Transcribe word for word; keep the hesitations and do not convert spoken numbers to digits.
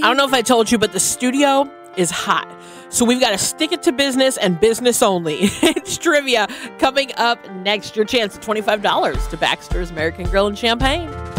don't know if I told you, but the studio is hot. So we've got to stick it to business and business only. It's trivia coming up next. Your chance at twenty-five dollars to Baxter's American Grill and Champagne.